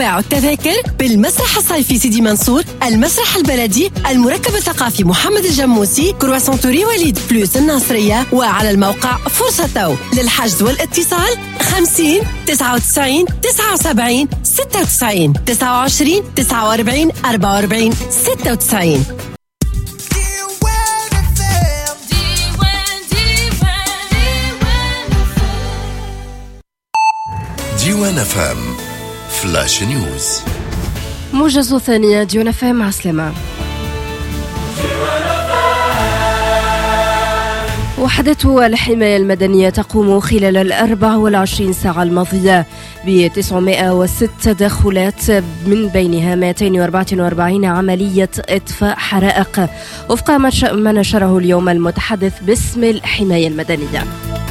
وباع التذاكر بالمسرح الصيفي سيدي منصور، المسرح البلدي، المركب الثقافي محمد الجموسي، كرواسونتوري وليد بلوس الناصرية، وعلى الموقع فرصة تو. للحجز والاتصال 50 99 79 96 29 49 44 96. ديوان فام فلاش نيوز. موجز ثانية ديوان فام مع سلامة. وحدة الحماية المدنية تقوم خلال 24 ساعة الماضية ب 906 تدخلات، من بينها 244 عملية إطفاء حرائق، وفق ما نشره اليوم المتحدث باسم الحماية المدنية.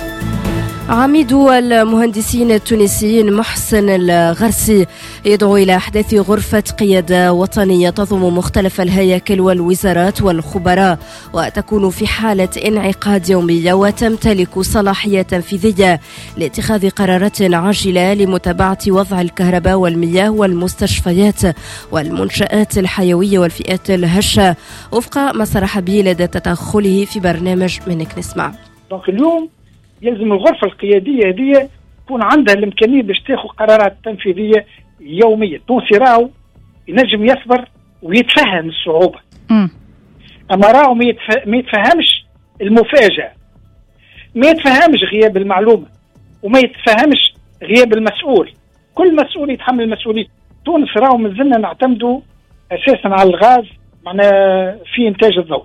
عميد المهندسين التونسيين محسن الغرسي يدعو إلى إحداث غرفة قيادة وطنية تضم مختلف الهياكل والوزارات والخبراء، وتكون في حالة انعقاد يومية وتمتلك صلاحية تنفيذية لاتخاذ قرارات عاجلة لمتابعة وضع الكهرباء والمياه والمستشفيات والمنشآت الحيوية والفئات الهشة، وفق ما صرح به لدى تدخله في برنامج منك نسمع. اليوم يلزم الغرفة القيادية هذه يكون عندها الإمكانية باش تاخذ قرارات تنفيذية يومية. تونسي راهو ينجم يصبر ويتفهم الصعوبة، أما راهو ما يتفهمش المفاجأة، ما يتفهمش غياب المعلومة، وما يتفهمش غياب المسؤول. كل مسؤول يتحمل مسؤولية. تونس راهو مازلنا نعتمدوا أساسا على الغاز معناها في إنتاج الضوء.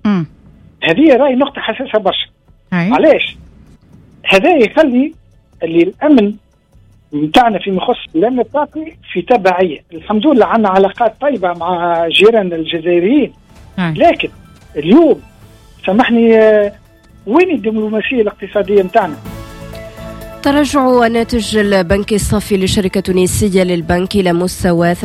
هذه راهي نقطة حساسة برشا. علاش؟ هذا يخلي اللي الأمن متاعنا فيما يخص الأمن الطاقي في تبعية. الحمد لله عنا علاقات طيبة مع جيران الجزائريين، لكن اليوم سامحني وين الدبلوماسية الاقتصادية متاعنا؟ تراجع ناتج البنك الصافي لشركة تونسية للبنك إلى مستوى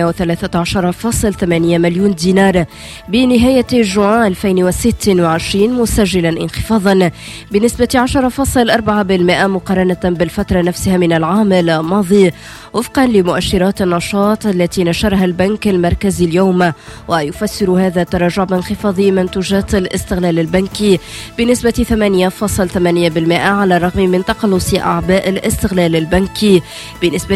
313.8 مليون دينار بنهاية جوان 2026، مسجلا انخفاضا بنسبة 10.4% مقارنة بالفترة نفسها من العام الماضي، وفقا لمؤشرات النشاط التي نشرها البنك المركزي اليوم. ويفسر هذا التراجع بانخفاض منتوجات الاستغلال البنكي بنسبة 8.8% على الرغم من تقلص أعباء الاستغلال البنكي بنسبة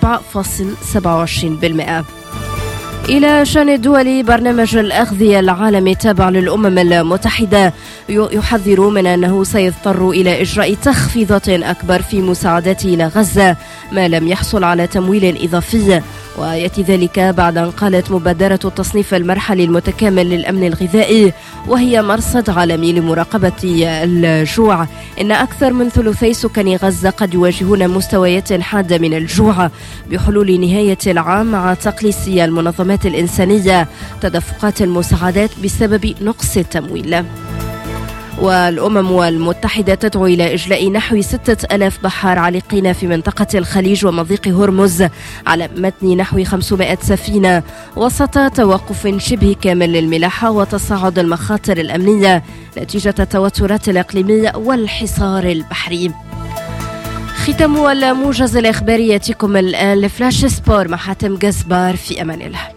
7.27%. إلى شأن الدولي، برنامج الأغذية العالمي التابع للأمم المتحدة يحذر من أنه سيضطر إلى إجراء تخفيضات أكبر في مساعدته إلى غزة ما لم يحصل على تمويل إضافي، ويأتي ذلك بعد أن قالت مبادرة التصنيف المرحلي المتكامل للأمن الغذائي، وهي مرصد عالمي لمراقبة الجوع، إن أكثر من ثلثي سكان غزة قد يواجهون مستويات حادة من الجوع بحلول نهاية العام، مع تقليص المنظمات الإنسانية تدفقات المساعدات بسبب نقص التمويل. والأمم المتحدة تدعو إلى إجلاء نحو 6000 بحار عالقين في منطقة الخليج ومضيق هرمز على متن نحو 500 سفينة، وسط توقف شبه كامل للملاحة وتصاعد المخاطر الأمنية نتيجة التوترات الإقليمية والحصار البحري. ختام الموجز الإخباري يأتيكم الآن لفلاش سبور مع حاتم جزبار. في أمان الله.